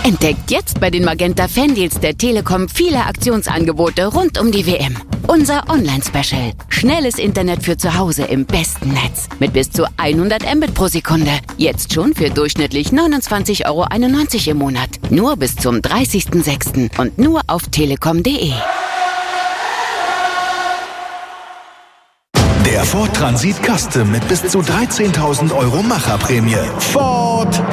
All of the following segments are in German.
Entdeckt jetzt bei den Magenta Fandeals der Telekom viele Aktionsangebote rund um die WM. Unser Online-Special. Schnelles Internet für zu Hause im besten Netz. Mit bis zu 100 Mbit pro Sekunde. Jetzt schon für durchschnittlich 29,91 € im Monat. Nur bis zum 30.06. und nur auf telekom.de. Der Ford Transit Custom mit bis zu 13.000 € Macherprämie. Ford!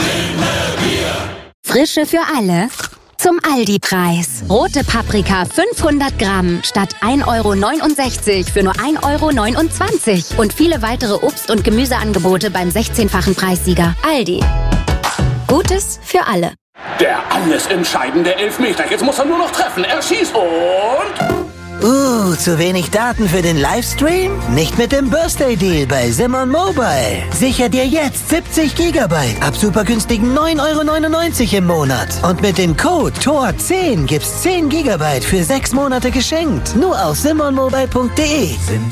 Frische für alle zum Aldi-Preis. Rote Paprika 500 Gramm statt 1,69 € für nur 1,29 € und viele weitere Obst- und Gemüseangebote beim 16-fachen Preissieger. Aldi. Gutes für alle. Der alles entscheidende Elfmeter. Jetzt muss er nur noch treffen. Er schießt und... zu wenig Daten für den Livestream? Nicht mit dem Birthday Deal bei Simon Mobile. Sicher dir jetzt 70 GB ab super günstigen 9,99 € im Monat. Und mit dem Code TOR10 gibt's 10 GB für 6 Monate geschenkt. Nur auf simonmobile.de.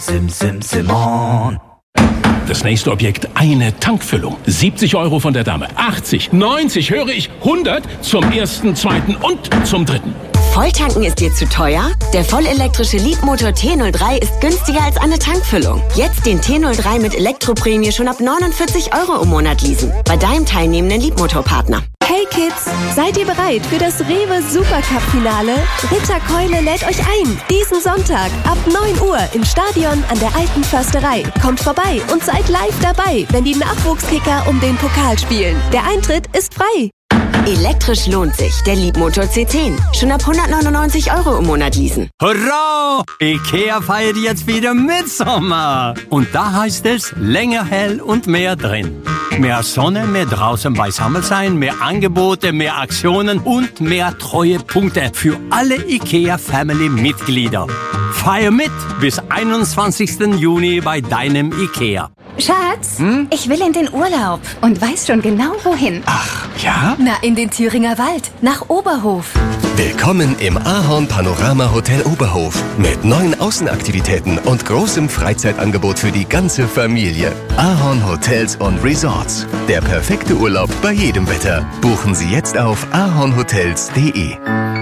Simon. Das nächste Objekt, eine Tankfüllung. 70 € von der Dame. 80, 90, höre ich, 100 zum ersten, zweiten und zum dritten. Volltanken ist dir zu teuer? Der vollelektrische Leapmotor T03 ist günstiger als eine Tankfüllung. Jetzt den T03 mit Elektroprämie schon ab 49 € im Monat leasen. Bei deinem teilnehmenden Leapmotor-Partner. Hey Kids, seid ihr bereit für das Rewe Supercup-Finale? Ritterkeule lädt euch ein. Diesen Sonntag ab 9 Uhr im Stadion an der Alten Försterei. Kommt vorbei und seid live dabei, wenn die Nachwuchskicker um den Pokal spielen. Der Eintritt ist frei. Elektrisch lohnt sich. Der Leapmotor C10. Schon ab 199 € im Monat leasen. Hurra! IKEA feiert jetzt wieder Mitsommer. Und da heißt es länger hell und mehr drin. Mehr Sonne, mehr draußen beisammen sein, mehr Angebote, mehr Aktionen und mehr Treuepunkte für alle IKEA-Family-Mitglieder. Feier mit bis 21. Juni bei deinem IKEA. Schatz, ich will in den Urlaub und weiß schon genau wohin. Ach, ja? Na, in den Thüringer Wald, nach Oberhof. Willkommen im Ahorn Panorama Hotel Oberhof mit 9 Außenaktivitäten und großem Freizeitangebot für die ganze Familie. Ahorn Hotels und Resorts. Der perfekte Urlaub bei jedem Wetter. Buchen Sie jetzt auf ahornhotels.de.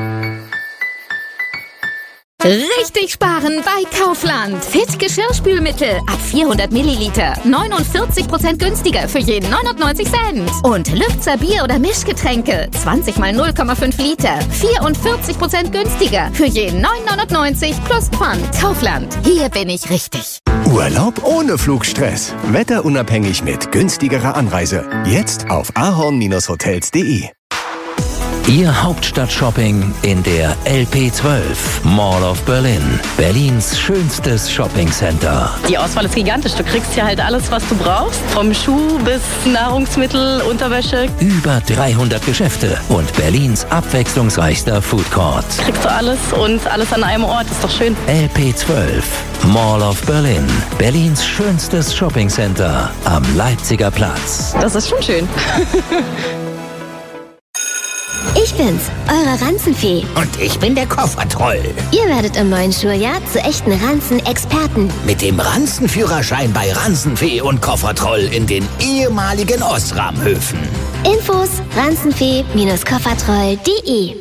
Richtig sparen bei Kaufland. Fit Geschirrspülmittel ab 400 Milliliter. 49% günstiger für jeden 99 Cent. Und Lübzer Bier- oder Mischgetränke. 20 mal 0,5 Liter. 44% günstiger für jeden 9,99 plus Pfand. Kaufland. Hier bin ich richtig. Urlaub ohne Flugstress. Wetterunabhängig mit günstigerer Anreise. Jetzt auf ahorn-hotels.de. Ihr Hauptstadt-Shopping in der LP12 Mall of Berlin. Berlins schönstes Shoppingcenter. Die Auswahl ist gigantisch. Du kriegst hier halt alles, was du brauchst. Vom Schuh bis Nahrungsmittel, Unterwäsche. Über 300 Geschäfte und Berlins abwechslungsreichster Food Court. Kriegst du alles und alles an einem Ort. Ist doch schön. LP12 Mall of Berlin. Berlins schönstes Shoppingcenter am Leipziger Platz. Das ist schon schön. Ich bin's, eure Ranzenfee. Und ich bin der Koffertroll. Ihr werdet im neuen Schuljahr zu echten Ranzen-Experten. Mit dem Ranzenführerschein bei Ranzenfee und Koffertroll in den ehemaligen Osram-Höfen. Infos ranzenfee-koffertroll.de.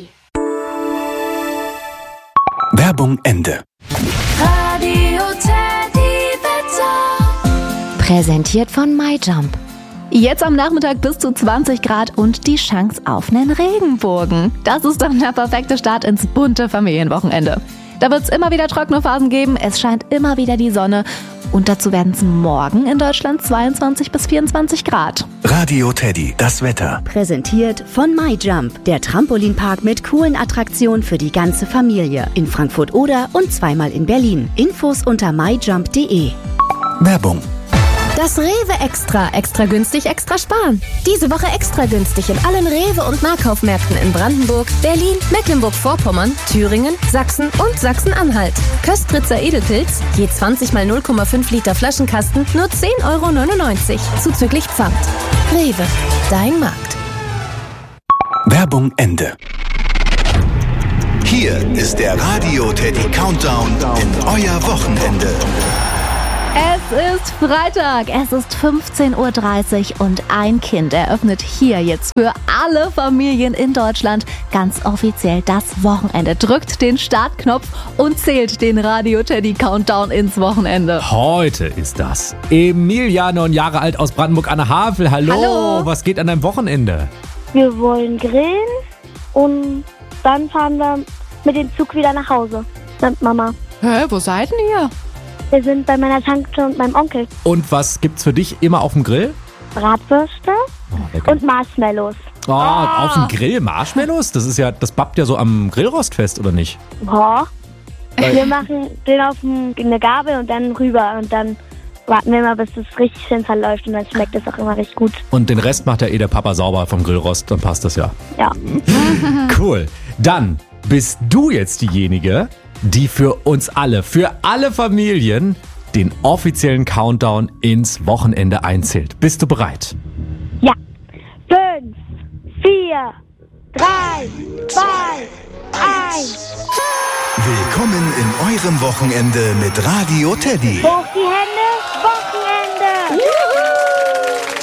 Werbung Ende. Radio Teddy Wetter. Präsentiert von MyJump. Jetzt am Nachmittag bis zu 20 Grad und die Chance auf einen Regenbogen. Das ist dann der perfekte Start ins bunte Familienwochenende. Da wird es immer wieder trockene Phasen geben, es scheint immer wieder die Sonne und dazu werden es morgen in Deutschland 22 bis 24 Grad. Radio Teddy, das Wetter. Präsentiert von MyJump, der Trampolinpark mit coolen Attraktionen für die ganze Familie. In Frankfurt-Oder und zweimal in Berlin. Infos unter myjump.de. Werbung. Das Rewe Extra günstig, extra sparen. Diese Woche extra günstig in allen Rewe- und Nahkaufmärkten in Brandenburg, Berlin, Mecklenburg-Vorpommern, Thüringen, Sachsen und Sachsen-Anhalt. Köstritzer Edelpilz, je 20 mal 0,5 Liter Flaschenkasten, nur 10,99 € zuzüglich Pfand. Rewe, dein Markt. Werbung Ende. Hier ist der Radio Teddy Countdown in euer Wochenende. Es Es ist Freitag, es ist 15:30 Uhr und ein Kind eröffnet hier jetzt für alle Familien in Deutschland ganz offiziell das Wochenende. Drückt den Startknopf und zählt den Radio Teddy Countdown ins Wochenende. Heute ist das. Emilia, 9 Jahre alt aus Brandenburg an der Havel. Hallo. Was geht an deinem Wochenende? Wir wollen grillen und dann fahren wir mit dem Zug wieder nach Hause mit Mama. Hä, wo seid denn ihr? Wir sind bei meiner Tante und meinem Onkel. Und was gibt's für dich immer auf dem Grill? Bratwürste und Marshmallows. Auf dem Grill Marshmallows? Das bappt ja so am Grillrost fest, oder nicht? Ja. Wir machen den auf eine Gabel und dann rüber und dann warten wir mal, bis es richtig schön verläuft und dann schmeckt es auch immer richtig gut. Und den Rest macht ja der Papa sauber vom Grillrost, dann passt das ja. Ja. Cool. Dann bist du jetzt diejenige, die für uns alle, für alle Familien, den offiziellen Countdown ins Wochenende einzählt. Bist du bereit? Ja. 5, 4, 3, 2, 1. Willkommen in eurem Wochenende mit Radio Teddy. Hoch die Hände,